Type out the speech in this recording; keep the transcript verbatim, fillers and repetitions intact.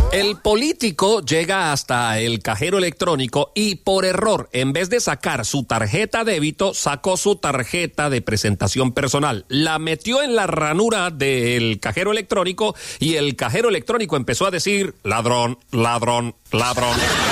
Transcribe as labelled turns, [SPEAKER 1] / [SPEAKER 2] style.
[SPEAKER 1] El político llega hasta el cajero electrónico y por error, en vez de sacar su tarjeta débito, sacó su tarjeta de presentación personal. La metió en la ranura del cajero electrónico y el cajero electrónico empezó a decir ladrón, ladrón, ladrón.